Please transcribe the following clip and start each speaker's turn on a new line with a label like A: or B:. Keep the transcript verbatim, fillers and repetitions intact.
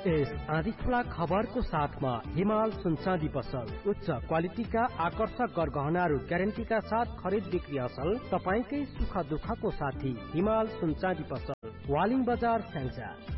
A: यस आधी खुला खबरको साथमा हिमाल सुनचाँदी पसल उच्च क्वालिटीका आकर्षक गरगहनाहरू ग्यारेन्टीका साथ खरिद बिक्री असल तपाईकै सुख दुःखको साथी हिमाल सुनचाँदी पसल वालिङ बजार स्याङ्जा।